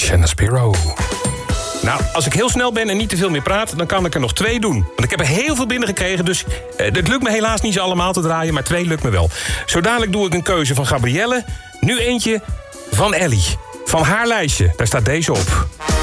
Shannon Spiro. Nou, als ik heel snel ben en niet te veel meer praat, dan kan ik er nog 2 doen. Want ik heb er heel veel binnengekregen, dus het lukt me helaas niet ze allemaal te draaien, maar 2 lukt me wel. Zo dadelijk doe ik een keuze van Gabrielle. Nu eentje van Ellie. Van haar lijstje, daar staat deze op.